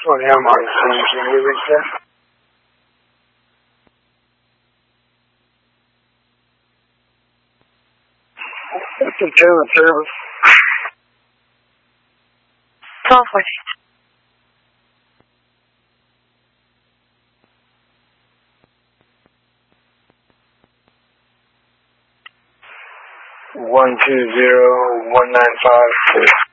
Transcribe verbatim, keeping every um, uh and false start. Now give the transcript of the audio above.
twenty, I'm on the scene. Can you reach that? fifty-two in service. twelve forty. One two zero one nine five.